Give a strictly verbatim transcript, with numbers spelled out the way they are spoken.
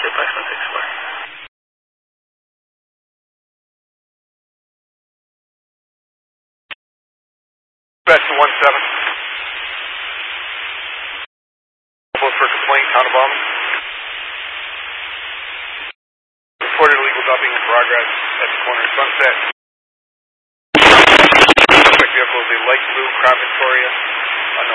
Advice one six four. Best to one seven. Both for complaint, town of bombing. Reported illegal dumping in progress at the corner of Sunset. Suspect vehicle is a light blue Crown Victoria.